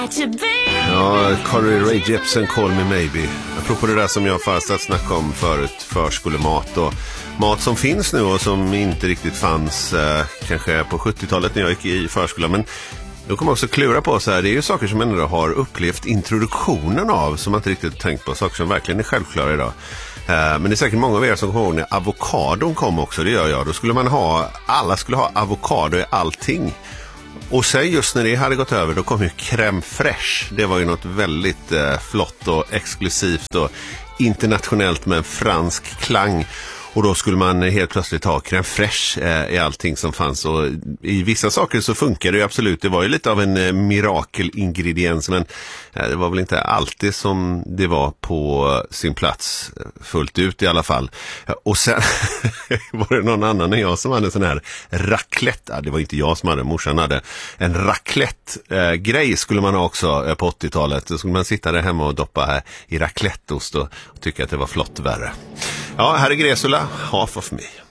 Ja, Carly Rae Jepsen, Call Me Maybe. Apropå det där som jag fast snackade om förut, förskolemat och mat som finns nu och som inte riktigt fanns kanske på 70-talet när jag gick i förskolan. Men då kommer man också klura på så här, det är ju saker som man ändå har upplevt introduktionen av som man inte riktigt tänkt på, saker som verkligen är självklara idag. Men det är säkert många av er som kommer ihåg när avokadon kom också, det gör jag. Då skulle alla skulle ha avokado i allting. Och sen just när det hade gått över, då kom ju crème fraîche. Det var ju något väldigt flott och exklusivt och internationellt med en fransk klang. Och då skulle man helt plötsligt ha crème fraîche i allting som fanns. Och i vissa saker så funkar det ju absolut. Det var ju lite av en mirakelingrediens, men det var väl inte alltid som det var på sin plats fullt ut i alla fall. Och sen var det någon annan än jag som hade en sån här raclette. Det var inte jag som hade, morsan hade. En raclette-grej skulle man ha också på 80-talet. Då skulle man sitta där hemma och doppa här i racletteost och tycka att det var flott värre. Ja, här är Gresula, Half of Me.